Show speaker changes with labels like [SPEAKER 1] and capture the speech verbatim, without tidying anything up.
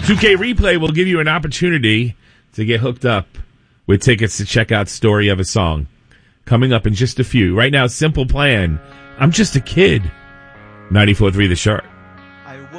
[SPEAKER 1] two K Replay will give you an opportunity to get hooked up with tickets to check out Story of a Song. Coming up in just a few. Right now, simple plan. I'm just a kid. ninety-four point three The Shark.